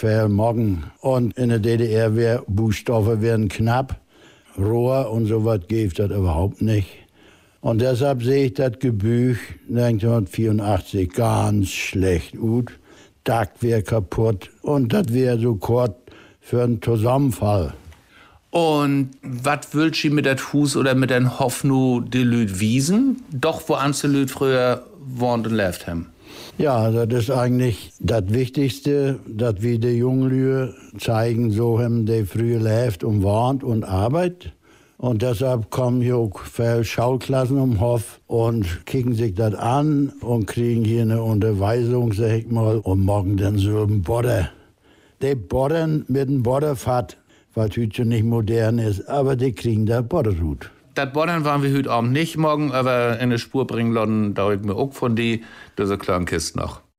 viel morgen. Und in der DDR Buchstaben werden knapp. Rohr und sowas gibt das überhaupt nicht. Und deshalb sehe ich das Gebüch 1984 ganz schlecht gut. Dach wäre kaputt und das wäre so kurz für einen Zusammenfall. Und was willst du mit dat Hus oder mit den Hoffnung die Lüd wiesen? Doch wo anste Lüd früher wohnt und lebt haben? Ja, das ist eigentlich das Wichtigste, dass wir die Junglühe zeigen, so haben die früher lebt und wohnt und arbeitet. Und deshalb kommen hier auch viele Schauklassen um Hof und kicken sich das an und kriegen hier eine Unterweisung, sag ich mal, und morgen dann so ein Bodder. Die boddern mit dem Bodderfahrt, was heute schon nicht modern ist, aber die kriegen da Bodderhut. Das Boddern waren wir heute Abend nicht, morgen aber in eine Spur bringen lassen, da ich mir auch von diese kleinen Kisten noch.